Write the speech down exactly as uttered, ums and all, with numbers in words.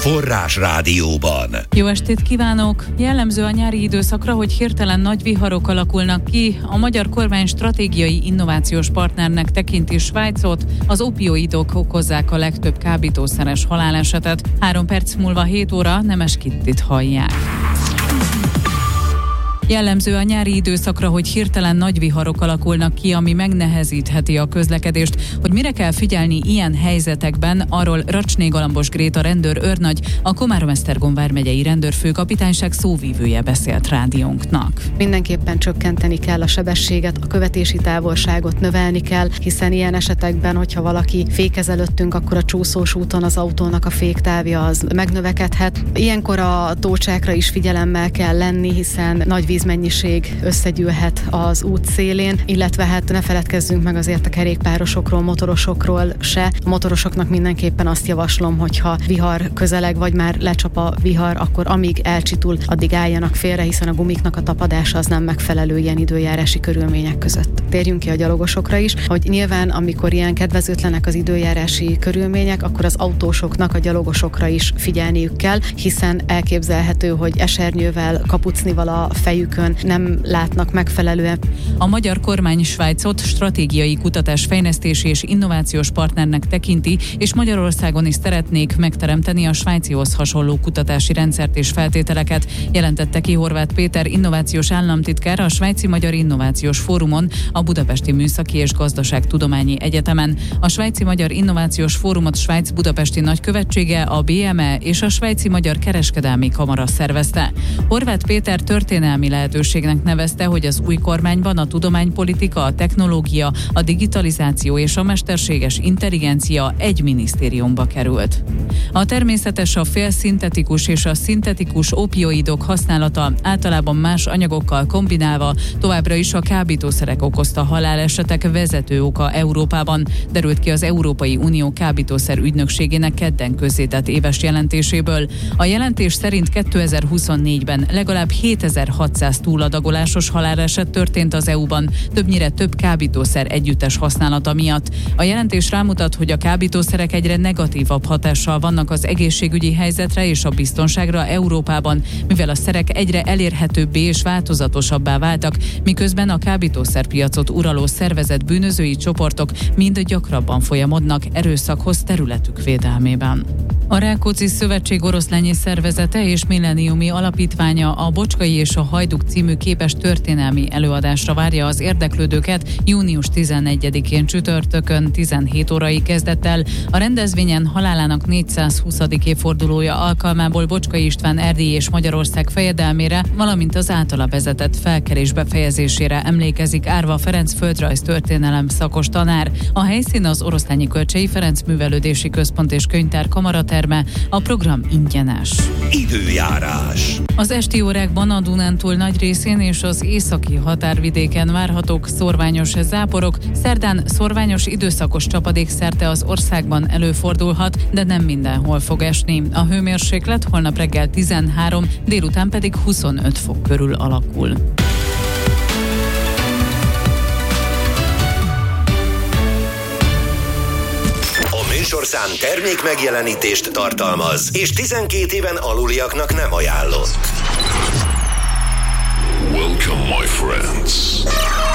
Forrás Rádióban. Jó estét kívánok! Jellemző a nyári időszakra, hogy hirtelen nagy viharok alakulnak ki. A magyar kormány stratégiai innovációs partnernek tekinti Svájcot, az opioidok okozzák a legtöbb kábítószeres halálesetet. Három perc múlva hét óra Nemes Kittit hallják. Jellemző a nyári időszakra, hogy hirtelen nagy viharok alakulnak ki, ami megnehezítheti a közlekedést. Hogy mire kell figyelni ilyen helyzetekben, arról Racsné Galambos Gréta rendőr őrnagy, a Komárom-Esztergom vármegyei rendőrfőkapitányság szóvívője beszélt rádiónknak. Mindenképpen csökkenteni kell a sebességet, a követési távolságot növelni kell, hiszen ilyen esetekben, hogyha valaki fékez előttünk, akkor a csúszós úton az autónak a féktávja az megnövekedhet. Ilyenkor a tócsákra is figyelemmel kell lenni, hiszen nagy vízmennyiség összegyűlhet az út szélén, illetve hát ne feledkezzünk meg azért a kerékpárosokról, motorosokról se. A motorosoknak mindenképpen azt javaslom, hogyha vihar közeleg, vagy már lecsap a vihar, akkor amíg elcsitul, addig álljanak félre, hiszen a gumiknak a tapadása az nem megfelelő ilyen időjárási körülmények között. Térjünk ki a gyalogosokra is, hogy nyilván amikor ilyen kedvezőtlenek az időjárási körülmények, akkor az autósoknak a gyalogosokra is figyelniük kell, hiszen elképzelhető, hogy esernyővel, kapucnival a fejükön nem látnak megfelelően. A magyar kormány Svájcot stratégiai kutatás, fejlesztési és innovációs partnernek tekinti, és Magyarországon is szeretnék megteremteni a svájcihoz hasonló kutatási rendszert és feltételeket, jelentette ki Horváth Péter innovációs államtitkár a Svájci Magyar Innovációs Fórumon, a Budapesti Műszaki és Gazdaságtudományi Egyetemen. A Svájci Magyar Innovációs Fórumot Svájc budapesti nagykövetsége, a bé em e és a Svájci Magyar Kereskedelmi Kamara szervezte. Horváth Péter történelmi lehetőségnek nevezte, hogy az új kormányban a tudománypolitika, a technológia, a digitalizáció és a mesterséges intelligencia egy minisztériumba került. A természetes, a félszintetikus és a szintetikus opioidok használata általában más anyagokkal kombinálva továbbra is a kábítószerek okozta halálesetek vezető oka Európában, derült ki az Európai Unió kábítószer ügynökségének kedden közzétett éves jelentéséből. A jelentés szerint kétezer-huszonnégyben legalább hétezer-hatszáz túladagolásos haláleset történt az é u-ban, többnyire több kábítószer együttes használata miatt. A jelentés rámutat, hogy a kábítószerek egyre negatívabb hatással vannak az egészségügyi helyzetre és a biztonságra Európában, mivel a szerek egyre elérhetőbbé és változatosabbá váltak, miközben a kábítószerpiacot uraló szervezett bűnözői csoportok mind gyakrabban folyamodnak erőszakhoz területük védelmében. A Rákóczi Szövetség oroszlányi szervezete és milleniumi alapítványa a Bocskai és a Hajduk című képes történelmi előadásra várja az érdeklődőket június tizennegyedikén csütörtökön tizenhét órai kezdett el. A rendezvényen halálának négyszázhuszadik évfordulója alkalmából Bocskai István Erdély és Magyarország fejedelmére, valamint az általa vezetett felkelés befejezésére emlékezik Árva Ferenc földrajz történelem szakos tanár. A helyszín az Oroszlányi Kölcsei Ferenc Művelődési Központ és Könyvtár kamaraterme, a program ingyenes. Időjárás. Az esti órákban a Dunántúl nagy részén és az északi határvidéken várhatók szorványos záporok. Szerdán szorványos időszakos csapadék szerte az országban előfordulhat, de nem mindenhol fog esni. A hőmérséklet holnap reggel tizenhárom, délután pedig huszonöt fok körül alakul. Műsorszám termék megjelenítést tartalmaz, és tizenkét éven aluliaknak nem ajánlott. Welcome, my friends.